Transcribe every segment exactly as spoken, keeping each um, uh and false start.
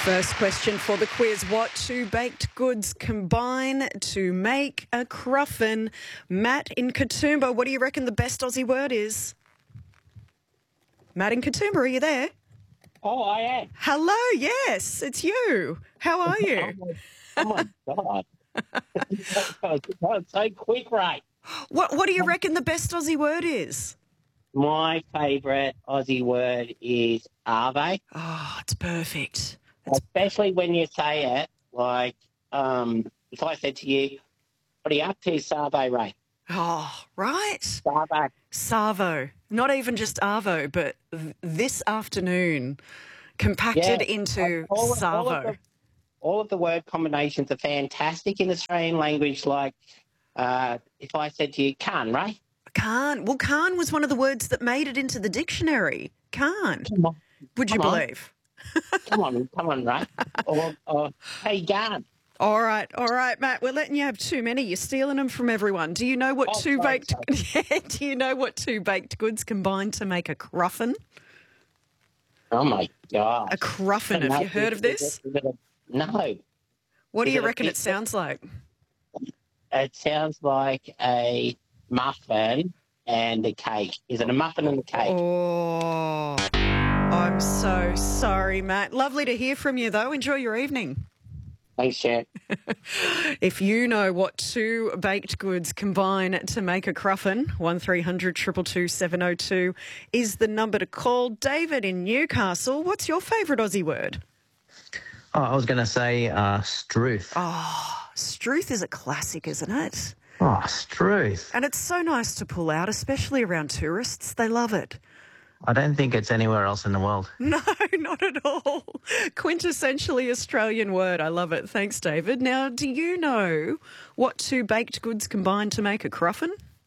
First question for the quiz. What two baked goods combine to make a cruffin? Matt in Katoomba, what do you reckon the best Aussie word is? Matt in Katoomba, are you there? Oh, I am. Hello, yes, it's you. How are you? Oh, my God. That's so quick, right? What What do you reckon the best Aussie word is? My favourite Aussie word is arvo, Oh, it's perfect. especially when you say it like, um, if I said to you, what are you up to, Savo, Ray? Oh, right. Savo. Savo. Not even just Arvo, but th- this afternoon compacted Yeah. into all, of- Savo. all of the, all of the word combinations are fantastic in Australian language, like uh, if I said to you, can, Ray? Khan. Well, Khan was one of the words that made it into the dictionary. Khan. Come on. Would you Come on. believe? Come on, come on, Ray. Or, or hey, Garn. All right, all right, Matt. We're letting you have too many. You're stealing them from everyone. Do you know what Oh, two sorry, baked? Do you know what two baked goods combine to make a cruffin? Oh, my God. A cruffin. Have you heard of this? No. What do Is you it a reckon it big- sounds like? It sounds like a muffin and a cake. Is it a muffin and a cake? Oh, I'm so sorry, Matt. Lovely to hear from you, though. Enjoy your evening. Thanks, Jen. If you know what two baked goods combine to make a cruffin, one three hundred two two two seven oh two is the number to call. David in Newcastle, what's your favourite Aussie word? Oh, I was going to say uh, struth. Oh, struth is a classic, isn't it? Oh, struth. And it's so nice to pull out, especially around tourists. They love it. I don't think it's anywhere else in the world. No, not at all. Quintessentially Australian word. I love it. Thanks, David. Now, do you know what two baked goods combine to make a cruffin?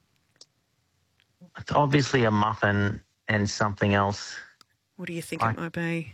It's obviously a muffin and something else. What do you think I- it might be?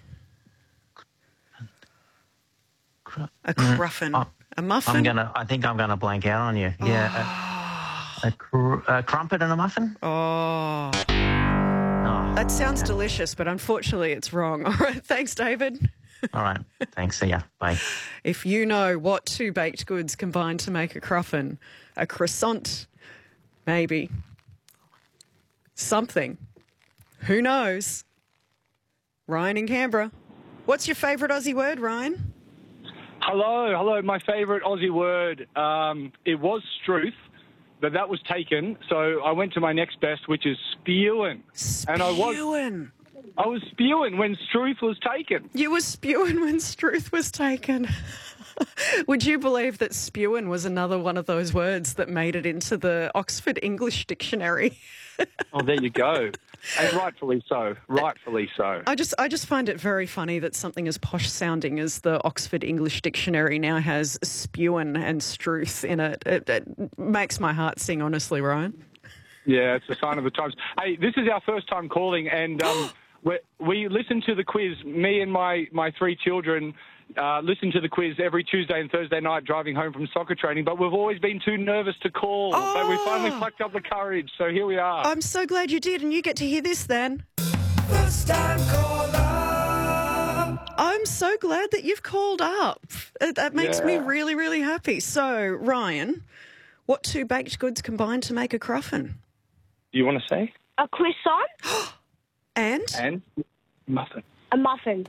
Cru- A cruffin. Oh, a muffin? I'm gonna. I think I'm gonna blank out on you. Yeah, a, a, cr- a crumpet and a muffin. Oh, Oh, that sounds delicious, but unfortunately it's wrong. All right, thanks, David. all right. Thanks. See ya. Bye. If you know what two baked goods combine to make a cruffin, a croissant, maybe. Something. Who knows? Ryan in Canberra. What's your favourite Aussie word, Ryan? Hello, hello. My favourite Aussie word, um, it was struth, but that was taken. So I went to my next best, which is spewing. And I was, Spewing. I was spewing when struth was taken. You were spewing when Struth was taken. Would you believe that spewing was another one of those words that made it into the Oxford English Dictionary? Oh, there you go. And rightfully so, rightfully so. I just I just find it very funny that something as posh sounding as the Oxford English Dictionary now has spewing and struth in it. It, it makes my heart sing, honestly, Ryan. Yeah, it's a sign of the times. Hey, this is our first time calling, and um, we we listen to the quiz. Me and my, my three children uh, listen to the quiz every Tuesday and Thursday night driving home from soccer training, but we've always been too nervous to call. Oh. But we finally plucked up the courage, so here we are. I'm so glad you did, and you get to hear this then. First time caller. I'm so glad that you've called up. It, that makes me Yeah. really, really happy. So, Ryan, what two baked goods combine to make a cruffin? Do you want to say? A croissant, And? And muffin. a muffin.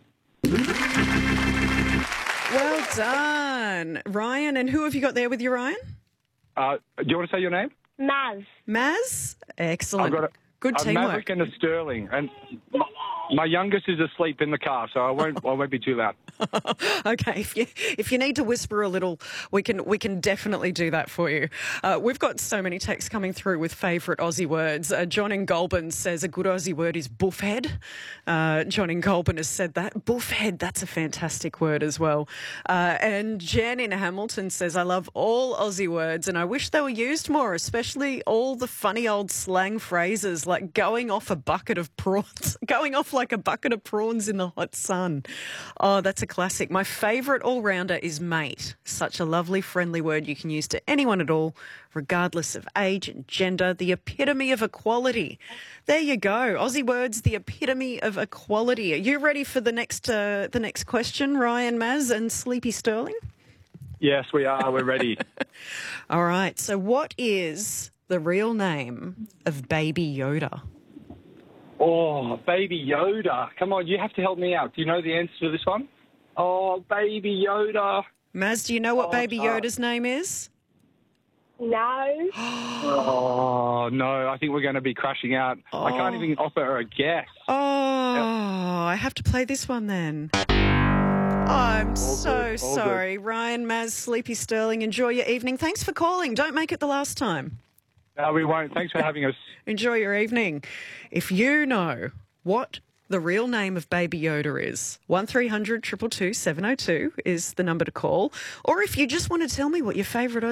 Well done, Ryan. And who have you got there with you, Ryan? Uh, do you want to say your name? Maz. Maz? Excellent. I've got a, Good a teamwork. Maverick and a Sterling, and my, my youngest is asleep in the car, so I won't. I won't be too loud. Okay, if you if you need to whisper a little, we can we can definitely do that for you. Uh, we've got so many texts coming through with favourite Aussie words. Uh, John in Goulburn says a good Aussie word is buffhead. Uh, John in Goulburn has said that. Buffhead, that's a fantastic word as well. Uh, and Jen in Hamilton says, I love all Aussie words and I wish they were used more, especially all the funny old slang phrases like going off a bucket of prawns, going off like a bucket of prawns in the hot sun. Oh, that's That's a classic. My favourite all-rounder is mate. Such a lovely, friendly word you can use to anyone at all, regardless of age and gender. The epitome of equality. There you go. Aussie words, the epitome of equality. Are you ready for the next uh, the next question, Ryan Maz and Sleepy Sterling? Yes, we are. We're ready. All right. So what is the real name of Baby Yoda? Oh, Baby Yoda. Come on, you have to help me out. Do you know the answer to this one? Oh, Baby Yoda. Maz, do you know what Oh, Baby uh, Yoda's name is? No. Oh, no, I think we're going to be crashing out. I can't even offer a guess. Oh, I have to play this one then. I'm so good, all sorry. Ryan, Maz, Sleepy Sterling, enjoy your evening. Thanks for calling. Don't make it the last time. No, we won't. Thanks for having us. Enjoy your evening. If you know what the real name of Baby Yoda is, one three hundred two two two seven oh two is the number to call. Or if you just want to tell me what your favourite